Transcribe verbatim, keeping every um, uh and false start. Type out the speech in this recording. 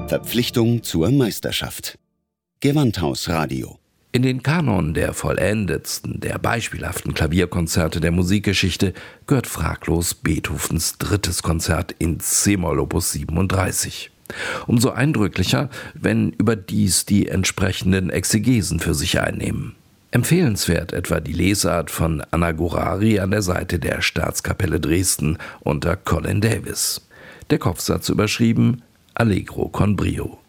Verpflichtung zur Meisterschaft. Gewandhaus-Radio. In den Kanon der vollendetsten, der beispielhaften Klavierkonzerte der Musikgeschichte gehört fraglos Beethovens drittes Konzert in c-Moll Opus siebenunddreißig. Umso eindrücklicher, wenn überdies die entsprechenden Exegesen für sich einnehmen. Empfehlenswert etwa die Lesart von Anna Gurari an der Seite der Staatskapelle Dresden unter Colin Davis. Der Kopfsatz überschrieben Allegro con brio.